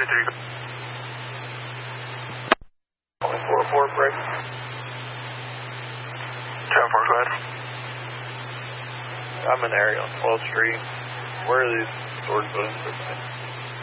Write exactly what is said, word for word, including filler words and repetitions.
three. four four, break. seven four, go ahead. I'm in area on twelfth Street. Where are these storage buildings?